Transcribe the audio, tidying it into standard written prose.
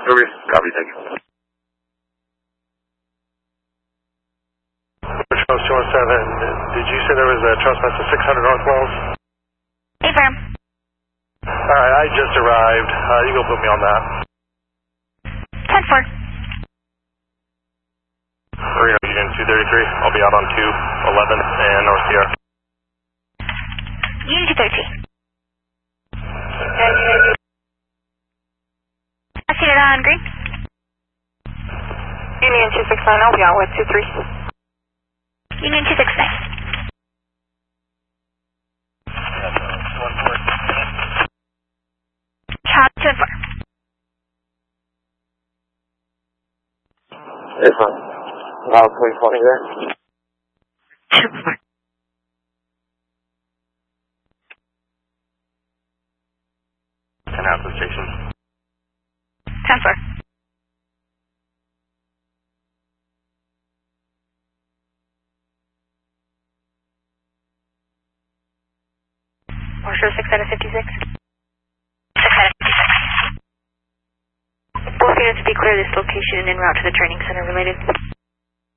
Okay, copy, thank you. Charles 217, did you say there was a trespass at 600 North Wells? Affirm. Alright, I just arrived. You go put me on that. 10-4. Reno Union 233. I'll be out on 211 and North Sierra. Union 233. I see it on green. Union 269, I'll be out with 23. Union 269. Charles 2-4. It's on. About 320 there. 2-4. Canasta Station. 10-4. Marshall 6 out of 56. 6 out of 56. Both units be clear this location en route to the training center related.